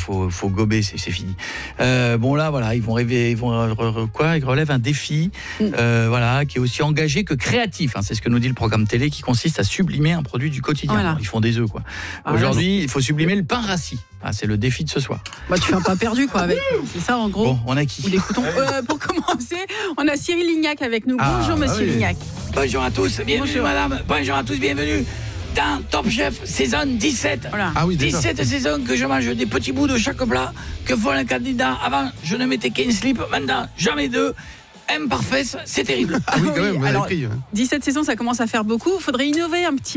faut gober, c'est fini. Bon là, voilà, ils relèvent un défi, voilà, qui est aussi engagé que créatif. Hein, c'est ce que nous dit le programme télé, qui consiste à sublimer un produit du quotidien. Voilà. Ils font des œufs, quoi. Aujourd'hui, il faut sublimer le pain rassis. Ah, c'est le défi de ce soir. Bah, tu fais un pas perdu, quoi, avec. C'est ça, en gros. Bon, on a qui? Pour commencer, on a Cyril Lignac avec nous. Bonjour, monsieur Lignac. Bonjour à tous, bienvenue madame. Bonjour à tous, bienvenue dans Top Chef saison 17. Voilà. 17 saisons que je mange des petits bouts de chaque plat que font les candidats. Avant, je ne mettais qu'un slip, maintenant, jamais deux. M par fesse, c'est terrible. Ah oui, quand même, alors, 17 saisons, ça commence à faire beaucoup. Il faudrait innover un petit